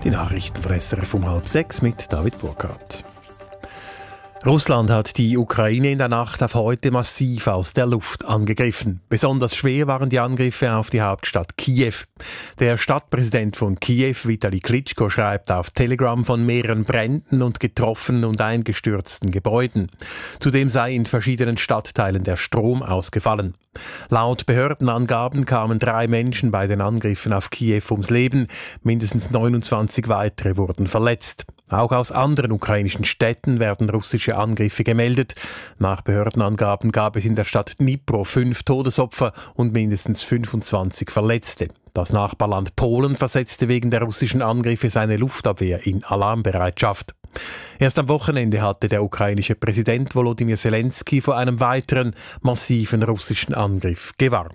Die Nachrichten von SRF um 5:30 mit David Burkhardt. Russland hat die Ukraine in der Nacht auf heute massiv aus der Luft angegriffen. Besonders schwer waren die Angriffe auf die Hauptstadt Kiew. Der Stadtpräsident von Kiew, Vitali Klitschko, schreibt auf Telegram von mehreren Bränden und getroffenen und eingestürzten Gebäuden. Zudem sei in verschiedenen Stadtteilen der Strom ausgefallen. Laut Behördenangaben kamen 3 Menschen bei den Angriffen auf Kiew ums Leben. Mindestens 29 weitere wurden verletzt. Auch aus anderen ukrainischen Städten werden russische Angriffe gemeldet. Nach Behördenangaben gab es in der Stadt Dnipro 5 Todesopfer und mindestens 25 Verletzte. Das Nachbarland Polen versetzte wegen der russischen Angriffe seine Luftabwehr in Alarmbereitschaft. Erst am Wochenende hatte der ukrainische Präsident Volodymyr Zelensky vor einem weiteren massiven russischen Angriff gewarnt.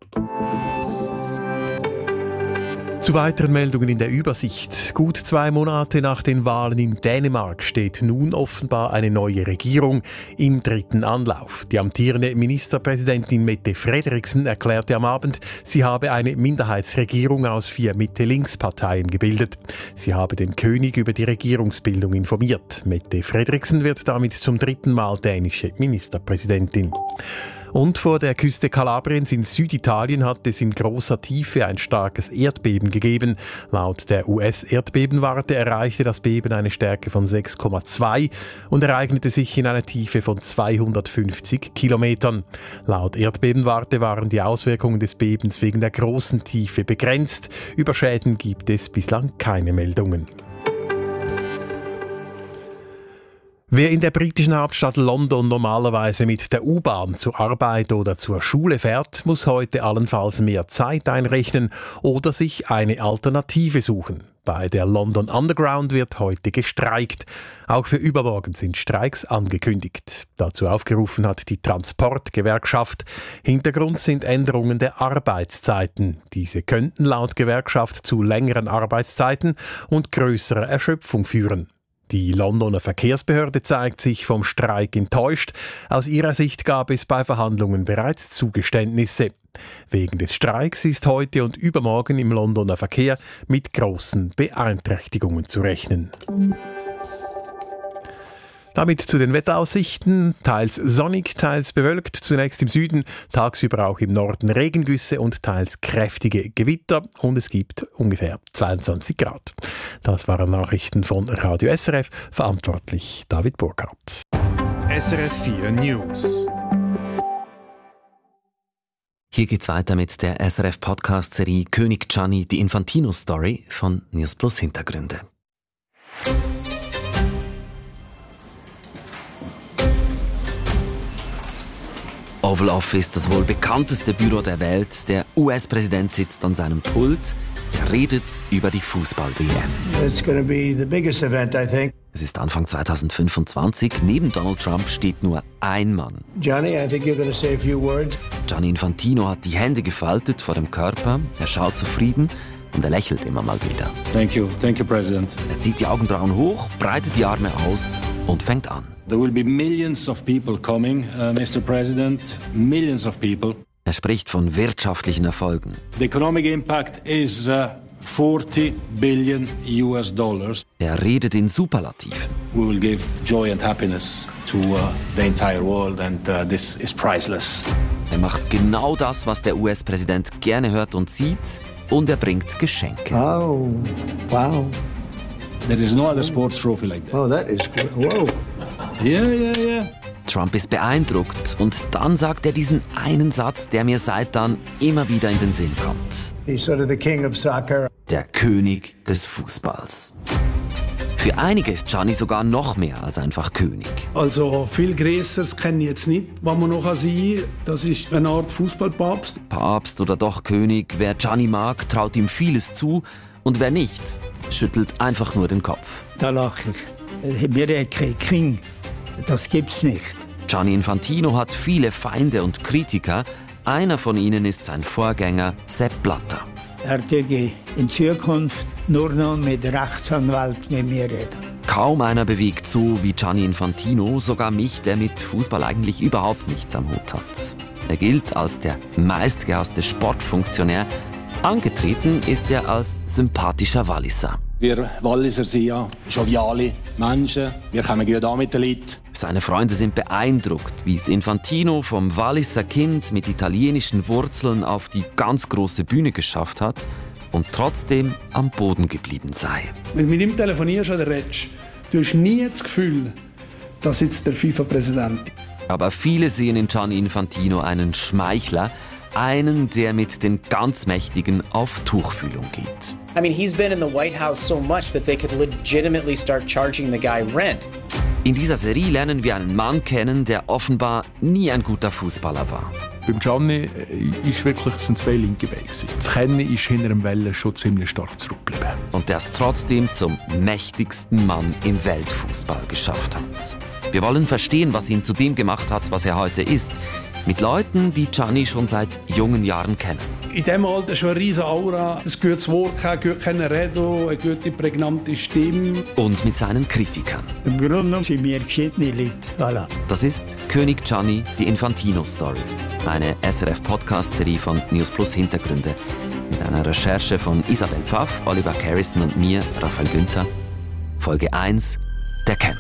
Zu weiteren Meldungen in der Übersicht. Gut 2 Monate nach den Wahlen in Dänemark steht nun offenbar eine neue Regierung im 3. Anlauf. Die amtierende Ministerpräsidentin Mette Frederiksen erklärte am Abend, sie habe eine Minderheitsregierung aus 4 Mitte-Links-Parteien gebildet. Sie habe den König über die Regierungsbildung informiert. Mette Frederiksen wird damit zum 3. Mal dänische Ministerpräsidentin. Und vor der Küste Kalabriens in Süditalien hat es in großer Tiefe ein starkes Erdbeben gegeben. Laut der US-Erdbebenwarte erreichte das Beben eine Stärke von 6,2 und ereignete sich in einer Tiefe von 250 Kilometern. Laut Erdbebenwarte waren die Auswirkungen des Bebens wegen der großen Tiefe begrenzt. Über Schäden gibt es bislang keine Meldungen. Wer in der britischen Hauptstadt London normalerweise mit der U-Bahn zur Arbeit oder zur Schule fährt, muss heute allenfalls mehr Zeit einrechnen oder sich eine Alternative suchen. Bei der London Underground wird heute gestreikt. Auch für übermorgen sind Streiks angekündigt. Dazu aufgerufen hat die Transportgewerkschaft. Hintergrund sind Änderungen der Arbeitszeiten. Diese könnten laut Gewerkschaft zu längeren Arbeitszeiten und größerer Erschöpfung führen. Die Londoner Verkehrsbehörde zeigt sich vom Streik enttäuscht. Aus ihrer Sicht gab es bei Verhandlungen bereits Zugeständnisse. Wegen des Streiks ist heute und übermorgen im Londoner Verkehr mit großen Beeinträchtigungen zu rechnen. Damit zu den Wetteraussichten. Teils sonnig, teils bewölkt. Zunächst im Süden, tagsüber auch im Norden Regengüsse und teils kräftige Gewitter. Und es gibt ungefähr 22 Grad. Das waren Nachrichten von Radio SRF. Verantwortlich David Burkhardt. SRF 4 News. Hier geht's weiter mit der SRF-Podcast-Serie König Gianni, die Infantino-Story von News Plus Hintergründe. Oval Office, das wohl bekannteste Büro der Welt. Der US-Präsident sitzt an seinem Pult. Er redet über die Fußball-WM. It's going to be the biggest event, I think. Es ist Anfang 2025. Neben Donald Trump steht nur ein Mann. Johnny, I think you're going to say a few words. Gianni Infantino hat die Hände gefaltet vor dem Körper. Er schaut zufrieden und er lächelt immer mal wieder. Thank you, President. Er zieht die Augenbrauen hoch, breitet die Arme aus und fängt an. There will be millions of people coming, Mr. President, millions of people. Er spricht von wirtschaftlichen Erfolgen. The economic impact is 40 billion US dollars. Er redet in Superlativen. We will give joy and happiness to the entire world and this is priceless. Er macht genau das, was der US-Präsident gerne hört und sieht, und er bringt Geschenke. Oh, wow. There is no other sports trophy like that. Oh, that is good. Whoa. Yeah. Trump ist beeindruckt und dann sagt er diesen einen Satz, der mir seit dann immer wieder in den Sinn kommt. He's sort of the king of soccer. Der König des Fußballs. Für einige ist Gianni sogar noch mehr als einfach König. Also viel Größeres kenne ich jetzt nicht, was man noch sein kann. Das ist eine Art Fußballpapst. Papst oder doch König, wer Gianni mag, traut ihm vieles zu und wer nicht, schüttelt einfach nur den Kopf. Da lache ich. Wir haben keinen King. Das gibt's nicht. Gianni Infantino hat viele Feinde und Kritiker. Einer von ihnen ist sein Vorgänger Sepp Blatter. Er würde in Zukunft nur noch mit Rechtsanwalt mit mir reden. Kaum einer bewegt so wie Gianni Infantino, sogar mich, der mit Fußball eigentlich überhaupt nichts am Hut hat. Er gilt als der meistgehasste Sportfunktionär. Angetreten ist er als sympathischer Walliser. Wir Walliser sind ja joviale Menschen. Wir kommen gut an mit den Leuten. Seine Freunde sind beeindruckt, wie es Infantino vom Walliser Kind mit italienischen Wurzeln auf die ganz große Bühne geschafft hat und trotzdem am Boden geblieben sei. Wenn du mit ihm telefonierst oder redest, du hast nie das Gefühl, dass jetzt der FIFA-Präsident ist. Aber viele sehen in Gianni Infantino einen Schmeichler, einen, der mit den ganz Mächtigen auf Tuchfühlung geht. I mean, he's been in the White House so much that they could legitimately start charging the guy rent. In dieser Serie lernen wir einen Mann kennen, der offenbar nie ein guter Fußballer war. Beim Gianni sind zwei linke Beine. Das Kennen ist hinter dem Wellen schon ziemlich stark zurückgeblieben. Und der es trotzdem zum mächtigsten Mann im Weltfußball geschafft hat. Wir wollen verstehen, was ihn zu dem gemacht hat, was er heute ist. Mit Leuten, die Gianni schon seit jungen Jahren kennen. In diesem Alter schon eine riesige Aura, ein gutes Wort, keine Rede, eine gute, prägnante Stimme. Und mit seinen Kritikern. Im Grunde genommen sind wir geschiedene Leute. Voilà. Das ist König Gianni, die Infantino-Story. Eine SRF-Podcast-Serie von News Plus Hintergründe. Mit einer Recherche von Isabel Pfaff, Oliver Carrison und mir, Raphael Günther. Folge 1: Der Kämpfer.